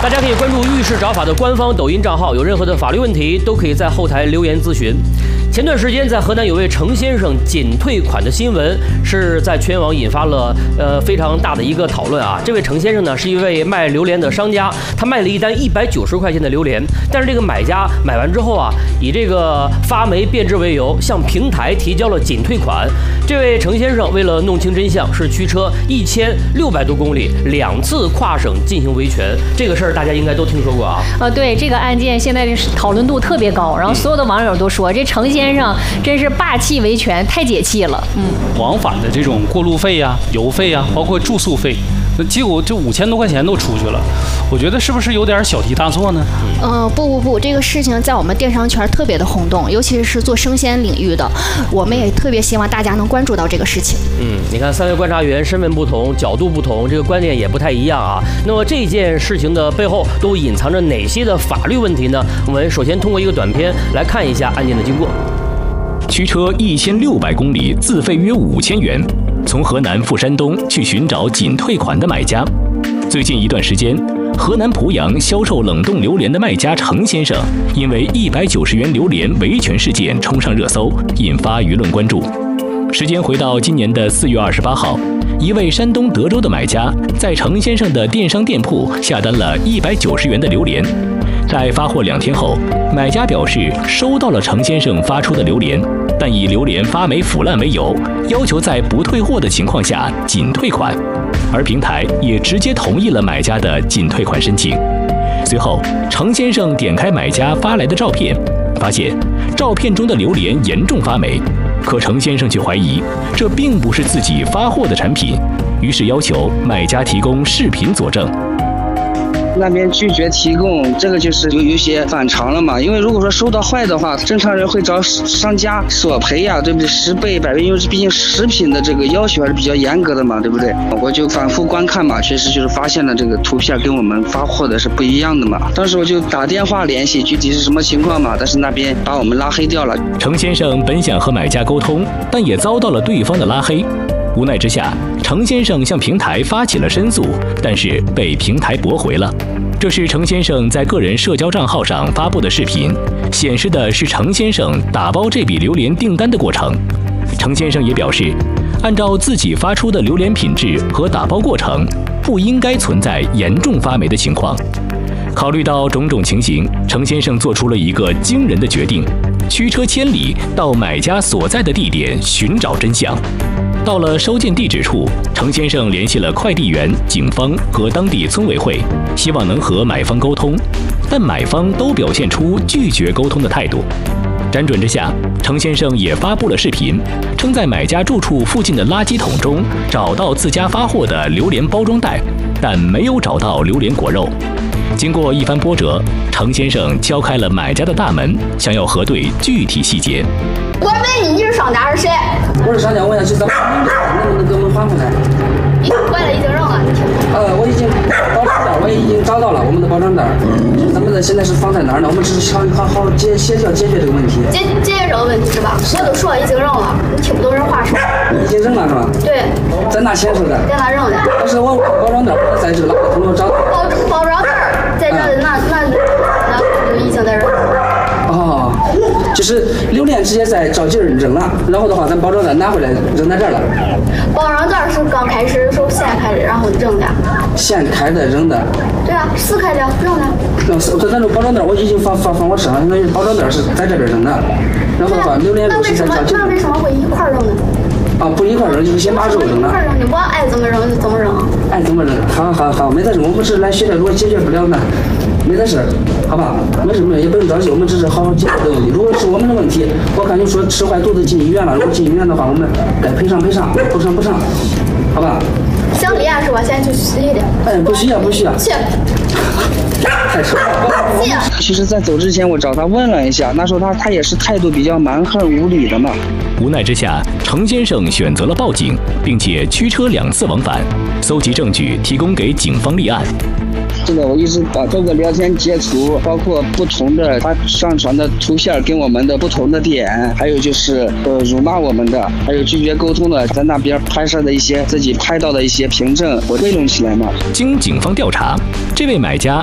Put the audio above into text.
大家可以关注遇事找法的官方抖音账号，有任何的法律问题都可以在后台留言咨询。前段时间在河南有位程先生仅退款的新闻，是在全网引发了非常大的一个讨论啊。这位程先生呢是一位卖榴莲的商家，他卖了一单190块钱的榴莲，但是这个买家买完之后啊，以这个发霉变质为由，向平台提交了仅退款。这位程先生为了弄清真相，是驱车1600多公里，2次跨省进行维权。这个事儿大家应该都听说过啊。 对，这个案件现在的讨论度特别高，然后所有的网友都说这程先生真是霸气维权，太解气了。 往返的这种过路费呀、油费呀，包括住宿费，结果这5000多块钱都出去了。我觉得是不是有点小题大做呢？ 不，这个事情在我们电商圈特别的轰动，尤其是做生鲜领域的，我们也特别希望大家能关注到这个事情。 你看3位观察员身份不同，角度不同，这个观点也不太一样啊。那么这件事情的背后都隐藏着哪些的法律问题呢？我们首先通过一个短片来看一下案件的经过。 驱车1600公里，自费约5000元，从河南赴山东去寻找仅退款的买家。最近一段时间，河南濮阳销售冷冻榴莲的卖家程先生，因为190元榴莲维权事件冲上热搜，引发舆论关注。时间回到今年的4月28号，一位山东德州的买家在程先生的电商店铺下单了190元的榴莲。在发货2天后，买家表示收到了程先生发出的榴莲，但以榴莲发霉腐烂为由，要求在不退货的情况下仅退款，而平台也直接同意了买家的仅退款申请。随后，程先生点开买家发来的照片，发现照片中的榴莲严重发霉，可程先生却怀疑这并不是自己发货的产品，于是要求买家提供视频佐证。 那边拒绝提供，这个就是有些反常了嘛。因为如果说收到坏的话，正常人会找商家索赔呀，对不对？10倍、100倍，因为毕竟食品的这个要求还是比较严格的嘛，对不对？我就反复观看嘛，确实就是发现了这个图片跟我们发货的是不一样的嘛。当时我就打电话联系，具体是什么情况嘛，但是那边把我们拉黑掉了。 程先生本想和买家沟通，但也遭到了对方的拉黑。无奈之下，程先生向平台发起了申诉，但是被平台驳回了。这是程先生在个人社交账号上发布的视频，显示的是程先生打包这笔榴莲订单的过程。程先生也表示，按照自己发出的榴莲品质和打包过程，不应该存在严重发霉的情况。考虑到种种情形，程先生做出了一个惊人的决定，驱车千里到买家所在的地点寻找真相。到了收件地址处，程先生联系了快递员、警方和当地村委会，希望能和买方沟通，但买方都表现出拒绝沟通的态度。辗转之下，程先生也发布了视频，称在买家住处附近的垃圾桶中找到自家发货的榴莲包装袋，但没有找到榴莲果肉。经过一番波折，程先生敲开了买家的大门，想要核对具体细节。 我问你是商家是谁？ 我是商家，我想去找能不能给我们还回来？ 坏了已经扔了，你听。 我已经包装袋，我也已经找到了我们的包装袋。咱们的现在是放在哪儿呢？我们只是想好协调解决这个问题。 解决这个问题是吧？我都说已经扔了，你听不懂人话说。 已经扔了是吧？ 对。 在哪显示的？ 在哪扔的？ 但是我包装袋不在这个垃圾桶中找。 包装袋在这里，那就已经在扔了。 就是榴莲直接在找劲儿扔了，然后的话咱包装袋拿回来扔在这儿了。 包装袋是刚开始的时候掀开的，然后扔的。掀开的扔的。对啊，撕开的扔的。 咱这包装袋我已经放我车上，那包装袋是在这边扔的，然后的话榴莲肉是在找劲儿。 那为什么会一块扔呢？ 不一块扔，就是先把肉扔了。 一块扔，你我爱怎么扔就怎么扔。 爱怎么扔？好，没得事，我们是来协调，如果解决不了呢？没得事，好吧，没事，也不用着急，我们只是好好解决这个问题。如果是我们的问题，我看你说吃坏肚子进医院了，如果进医院的话，我们该赔偿，补偿，好吧？ 想立案是吧？现在就立的。 不需要。 去。 太扯了。其实，在走之前，我找他问了一下，那时候他也是态度比较蛮横无理的嘛。 无奈之下，程先生选择了报警，并且驱车2次往返，搜集证据，提供给警方立案。 是的，我一直把各个聊天截图，包括不同的他上传的图片跟我们的不同的点，还有就是辱骂我们的，还有拒绝沟通的，在那边拍摄的一些自己拍到的一些凭证，我汇拢起来嘛。 经警方调查，这位买家